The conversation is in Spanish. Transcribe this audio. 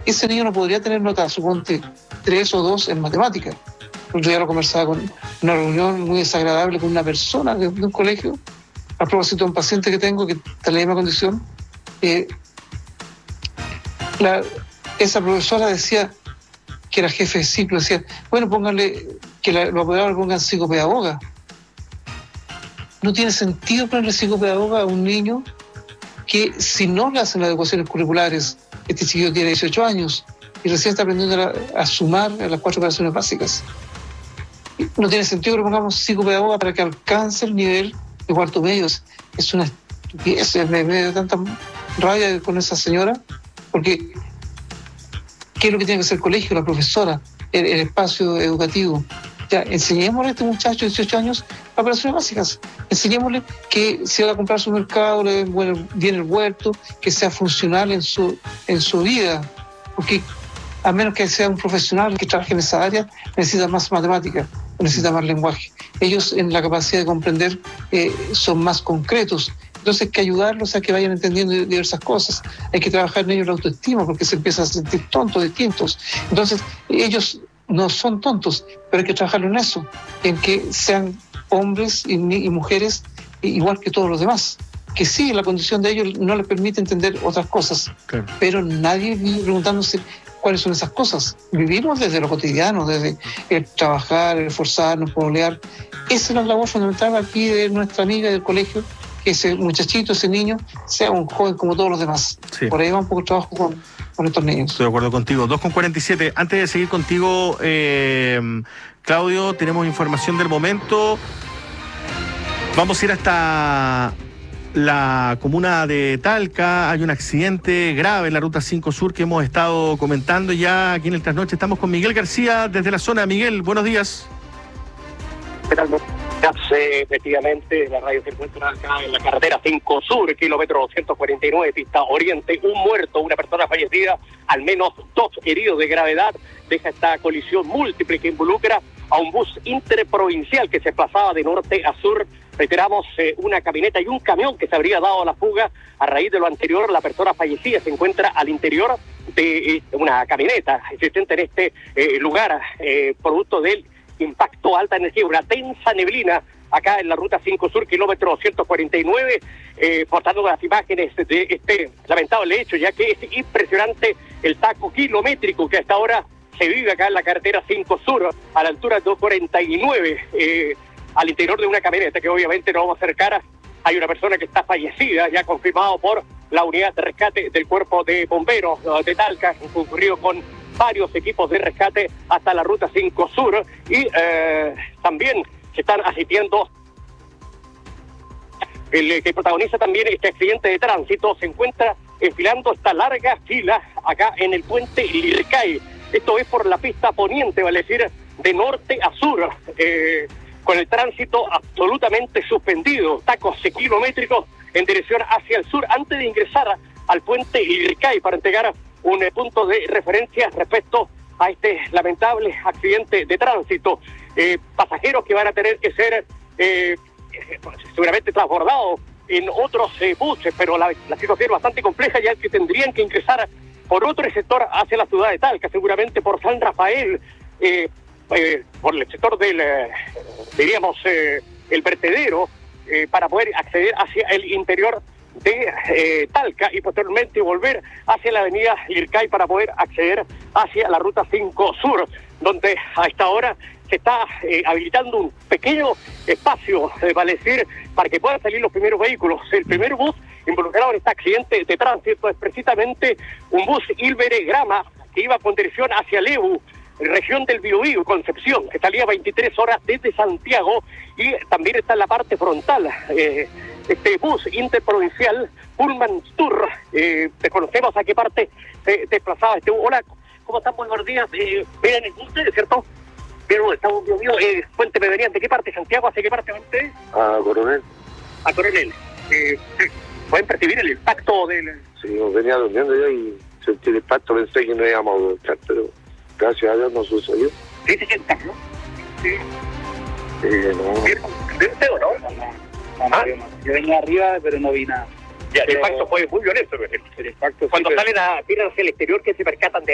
ese niño no podría tener nota, suponte, 3 o 2 en matemáticas. El otro día lo conversaba con una reunión muy desagradable con una persona de un colegio, a propósito de un paciente que tengo que está en la misma condición. Esa profesora decía, que era jefe de ciclo, decía, bueno, pónganle, que los apoderados le pongan psicopedagoga. No tiene sentido ponerle psicopedagoga a un niño que si no le hacen las adecuaciones curriculares, este chiquillo tiene 18 años y recién está aprendiendo a sumar a las 4 operaciones básicas. No tiene sentido que le pongamos psicopedagoga para que alcance el nivel de cuarto medio. Es una estupidez, me da tanta rabia con esa señora, porque ¿qué es lo que tiene que hacer el colegio, la profesora, el espacio educativo? Ya, enseñémosle a este muchacho de 18 años las operaciones básicas. Enseñémosle que si va a comprar su mercado, le viene el huerto, que sea funcional en su vida. Porque a menos que sea un profesional que trabaje en esa área, necesita más matemática, necesita más lenguaje. Ellos en la capacidad de comprender son más concretos. Entonces hay que ayudarlos a que vayan entendiendo diversas cosas. Hay que trabajar en ellos la autoestima porque se empiezan a sentir tontos, distintos. Entonces ellos no son tontos, pero hay que trabajarlo en eso, en que sean hombres y mujeres igual que todos los demás. Que sí, la condición de ellos no les permite entender otras cosas, claro. Pero nadie vive preguntándose cuáles son esas cosas. Vivimos desde lo cotidiano, desde el trabajar, el esforzarnos, pololear. Esa es la labor fundamental aquí de nuestra amiga del colegio, que ese muchachito, ese niño, sea un joven como todos los demás. Sí. Por ahí va un poco el trabajo con estos niños. Estoy de acuerdo contigo. 2:47. Antes de seguir contigo, Claudio, tenemos información del momento. Vamos a ir hasta la comuna de Talca. Hay un accidente grave en la Ruta 5 Sur que hemos estado comentando ya aquí en el Trasnoche. Estamos con Miguel García desde la zona. Miguel, buenos días. ¿Qué tal? Efectivamente, la radio se encuentra acá en la carretera 5 Sur, kilómetro 249, pista oriente. Un muerto, una persona fallecida, al menos 2 heridos de gravedad. Deja esta colisión múltiple que involucra a un bus interprovincial que se desplazaba de norte a sur. Reiteramos, una camioneta y un camión que se habría dado a la fuga. A raíz de lo anterior, la persona fallecida se encuentra al interior de una camioneta existente en este lugar, producto del impacto, alta energía, una densa neblina acá en la Ruta 5 Sur, kilómetro 249, portando las imágenes de este lamentable hecho, ya que es impresionante el taco kilométrico que hasta ahora se vive acá en la carretera 5 Sur, a la altura de 249, al interior de una camioneta que obviamente no vamos a acercar. Hay una persona que está fallecida, ya confirmado por la unidad de rescate del Cuerpo de Bomberos de Talca, concurrido con varios equipos de rescate hasta la Ruta 5 Sur, y también se están asistiendo. El que protagoniza también este accidente de tránsito se encuentra enfilando esta larga fila acá en el puente Lircay. Esto es por la pista poniente, vale decir, de norte a sur, con el tránsito absolutamente suspendido, tacos kilométricos en dirección hacia el sur, antes de ingresar al puente Lircay para entregar un punto de referencia respecto a este lamentable accidente de tránsito. Pasajeros que van a tener que ser seguramente transbordados en otros buses, pero la situación es bastante compleja, ya que tendrían que ingresar por otro sector hacia la ciudad de Talca, seguramente por San Rafael, por el sector del, diríamos, el vertedero, para poder acceder hacia el interior de Talca y posteriormente volver hacia la avenida Lircay para poder acceder hacia la Ruta 5 Sur, donde a esta hora se está habilitando un pequeño espacio, vale decir, para que puedan salir los primeros vehículos. El primer bus involucrado en este accidente de tránsito es precisamente un bus Ilbere Grama que iba con dirección hacia Lebu, región del Biobío, Concepción, que salía 23 horas desde Santiago, y también está en la parte frontal este bus interprovincial Pullman Tour. Desconocemos a qué parte se desplazaba este bus. Hola, ¿cómo están? Buenos días. ¿Ven el bus, cierto? Pero estamos en Biobío, Puente Pedreñán. ¿De qué parte de Santiago? ¿Hacia qué parte van ustedes? A Coronel. A Coronel. ¿Pueden percibir el impacto del...? Sí, venía durmiendo yo y sentí el impacto, pensé que no íbamos a volcar, pero gracias a Dios no sucedió. ¿Sí se sienta, no? Sí. No. ¿Vio usted o no? Yo venía arriba, pero no vi nada. Ya, el impacto fue muy violento. El impacto, cuando salen a tirar hacia el exterior, que se percatan de